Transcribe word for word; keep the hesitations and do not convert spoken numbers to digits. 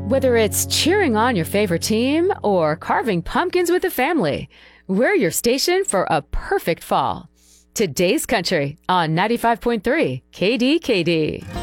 Whether it's cheering on your favorite team or carving pumpkins with the family, we're your station for a perfect fall. Today's Country on ninety-five point three K D K D.